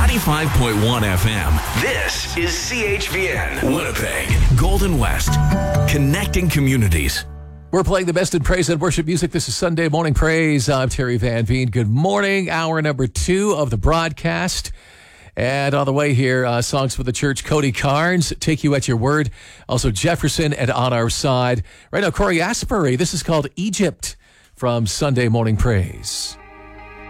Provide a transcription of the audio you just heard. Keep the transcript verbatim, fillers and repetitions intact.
ninety-five point one F M. This is C H V N, Winnipeg, Golden West, connecting communities. We're playing the best in praise and worship music. This is Sunday Morning Praise. I'm Terry Van Veen. Good morning. Hour number two of the broadcast. And on the way here, uh, songs for the church, Cody Carnes, Take You at Your Word. Also Jefferson and On Our Side. Right now, Corey Asbury. This is called Egypt from Sunday Morning Praise.